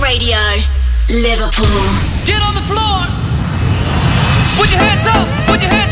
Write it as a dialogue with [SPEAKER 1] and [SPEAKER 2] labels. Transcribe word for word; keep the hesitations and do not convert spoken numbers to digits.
[SPEAKER 1] Radio, Liverpool.
[SPEAKER 2] Get on the floor. Put your hands up. Put your hands